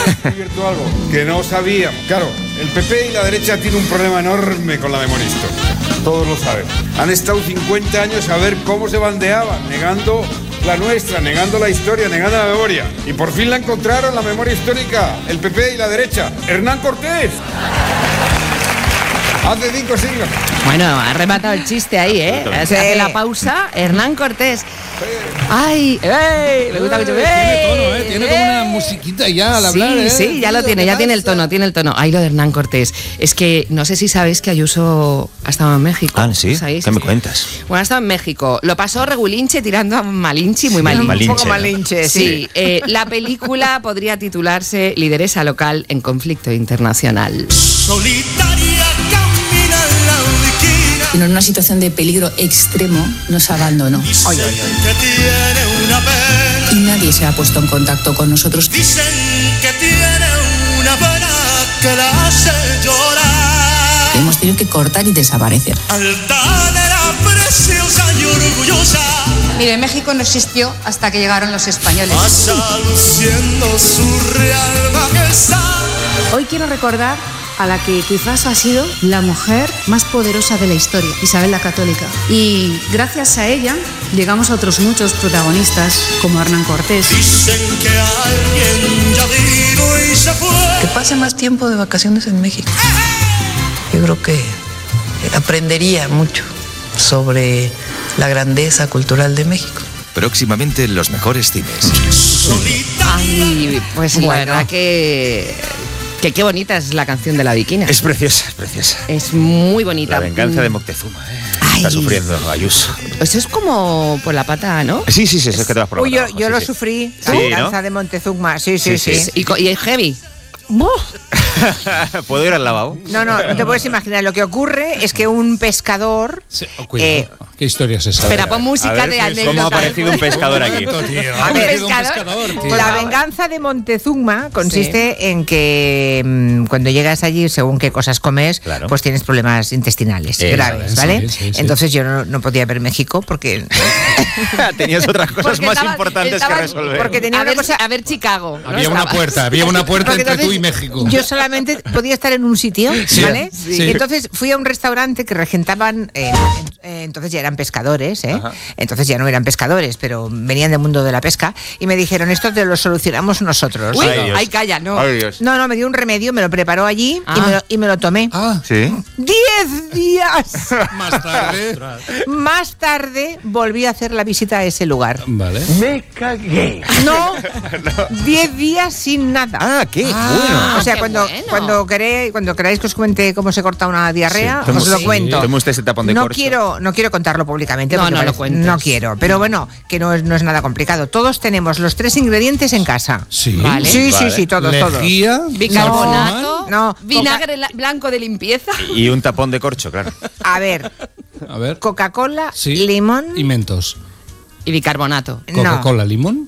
descubierto algo que no sabíamos. Claro, el PP y la derecha tienen un problema enorme con la memoria histórica. Todos lo saben. Han estado 50 años a ver cómo se bandeaban, negando la nuestra, negando la historia, negando la memoria. Y por fin la encontraron, la memoria histórica, el PP y la derecha. ¡Hernán Cortés! Hace 5 siglos. Bueno, ha rematado el chiste ahí, ¿eh? Hace la pausa, Hernán Cortés. ¡Ay! ¡Ey! Me gusta mucho. Tiene tono, ¿eh? Tiene como una musiquita ya al hablar, ¿eh? Sí, ya lo tiene, ya tiene el tono, Ay, lo de Hernán Cortés. Es que no sé si sabéis que Ayuso ha estado en México. Ah, ¿sí? ¿Sabéis? ¿Qué me cuentas? Bueno, ha estado en México. Lo pasó regulinche tirando a Malinche, muy malinche. Un poco malinche, sí. La película podría titularse Lideresa local en conflicto internacional. Solitaria camina en la esquina. En una situación de peligro extremo nos abandonó. Dicen que tiene una pena. Y nadie se ha puesto en contacto con nosotros. Dicen que tiene una pena que la hace llorar. Hemos tenido que cortar y desaparecer. Altanera, preciosa y orgullosa. Mire, México no existió hasta que llegaron los españoles. Pasa luciendo su real majestad. Hoy quiero recordar a la que quizás ha sido la mujer más poderosa de la historia, Isabel la Católica. Y gracias a ella llegamos a otros muchos protagonistas como Hernán Cortés. Dicen que alguien ya vino y se fue. Que pase más tiempo de vacaciones en México. Yo creo que aprendería mucho sobre la grandeza cultural de México. Próximamente en los mejores cines. Ay, pues la verdad que qué bonita es la canción de La Viquina. Es preciosa, es preciosa. Es muy bonita. La venganza de Moctezuma, ¿eh? Ay. Está sufriendo Ayuso. Eso es como por la pata, ¿no? Sí, eso es que te vas por la pata abajo, Yo lo sí. sufrí, Sí, la ¿no? venganza de Montezuma. Sí. Sí. Y es heavy. ¿Puedo ir al lavabo? No te puedes imaginar. Lo que ocurre es que un pescador... Sí, cuidado. ¿Qué historia es esa? Espera, pon música de anécdota. ¿Cómo ha aparecido un pescador aquí? A ver, la venganza de Montezuma consiste en que cuando llegas allí, según qué cosas comes, pues tienes problemas intestinales graves, ¿vale? Sí. Entonces yo no podía ver México porque... Tenías otras cosas más importantes que resolver. Porque tenía A una ver Chicago. ¿no? Había una puerta Porque entre tú y entonces México. Yo solamente podía estar en un sitio, ¿vale? Sí. Y entonces fui a un restaurante que regentaban, entonces ya eran pescadores, ¿eh? Entonces ya no eran pescadores, pero venían del mundo de la pesca y me dijeron, esto te lo solucionamos nosotros. Uy, Ay, Dios. ay, calla, no. Ay, Dios. No, me dio un remedio, me lo preparó allí y me lo tomé. ¿Sí? 10 días Más tarde. más tarde volví a hacer la visita a ese lugar. Vale. Me cagué. No, 10 días sin nada. Ah, qué bueno. O sea, qué cuando queráis que os cuente cómo se corta una diarrea, Sí. os lo cuento. Tome usted ese tapón de corcho. No quiero contarlo públicamente. No, porque no lo parece- cuentes. No quiero, pero bueno, que no es nada complicado. Todos tenemos los 3 ingredientes en casa. Sí. Vale. Sí, todos. Lejía. Bicarbonato, No, vinagre blanco de limpieza. Y un tapón de corcho, claro. A ver, A ver. Coca-Cola, Sí. limón, Y mentos. Y bicarbonato. Coca-Cola, limón.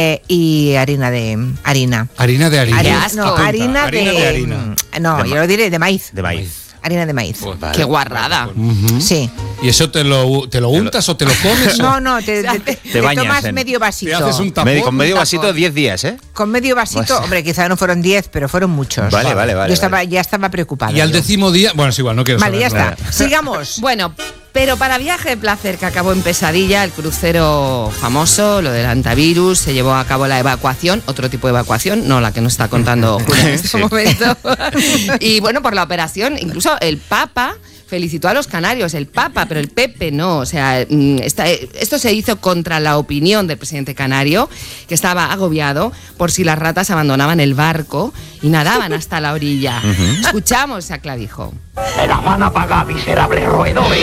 y harina de harina. Harina de harina. Qué asco. No, harina de harina. No, yo lo diré de maíz. De maíz. Harina de maíz. Qué guarrada. Sí. ¿Y eso te lo untas o te lo comes? No, te bañas tomas en- medio Te vasito. haces un tapón. Con medio un vasito tapón. 10 días, ¿eh? Con medio vasito, Pues- hombre, quizá no fueron 10, pero fueron muchos. Vale. Ya estaba preocupada. Y al yo. 10º día. Bueno, es igual, no quiero Vale, ya saberlo. está. Sigamos. Bueno, pero para viaje de placer que acabó en pesadilla, el crucero famoso, lo del antivirus, se llevó a cabo la evacuación, otro tipo de evacuación, no la que nos está contando Julia en este Sí. momento. Y bueno, por la operación, incluso el Papa felicitó a los canarios, el Papa, pero el Pepe no. O sea, esto se hizo contra la opinión del presidente canario, que estaba agobiado por si las ratas abandonaban el barco y nadaban hasta la orilla. Escuchamos a Clavijo. Me la van a pagar, miserable roedores.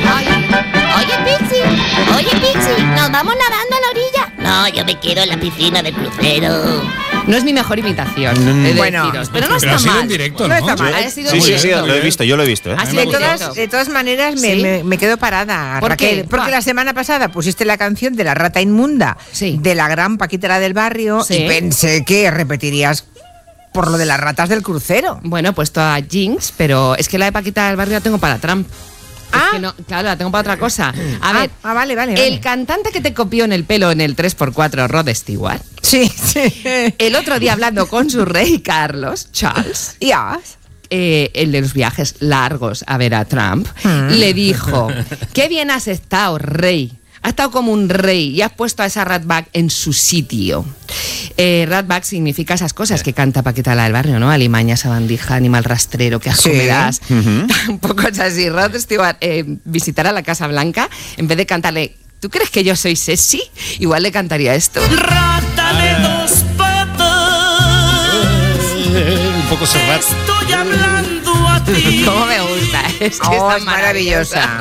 Oye, Pixi, ¿nos vamos nadando a la orilla? No, yo me quiero en la piscina del crucero. No es mi mejor imitación, he de Bueno, deciros, pero no Pero está ha sido mal. en directo, No ¿no? está mal. Ha sido Sí, muy lo bien. he visto, yo lo he visto, ¿eh? Ha sido muy directo. De todas maneras, ¿Sí? me quedo parada, ¿Por Raquel. qué? Porque la semana pasada pusiste la canción de La Rata Inmunda, Sí. de la gran Paquita del Barrio, Sí. y pensé que repetirías por lo de las ratas del crucero. Bueno, he puesto a Jinx, pero es que la de Paquita del Barrio la tengo para Trump. Es que no, claro, la tengo para otra cosa. A ver, vale. el cantante que te copió en el pelo en el 3x4, Rod Stewart, Sí. El otro día hablando con su rey Carlos, Charles, el de los viajes largos a ver a Trump, le dijo: qué bien has estado, rey. Has estado como un rey y has puesto a esa Ratbag en su sitio. Ratbag significa esas cosas que canta Paquita la del barrio, ¿no? Alimaña, sabandija, animal rastrero, que asco me das. Tampoco es así. Rod Stewart visitará la Casa Blanca, en vez de cantarle ¿tú crees que yo soy sexy? Igual le cantaría esto. Rata de dos patas. Un poco cerrado. Estoy hablando a ti. ¿Cómo me gusta? Es que es maravillosa.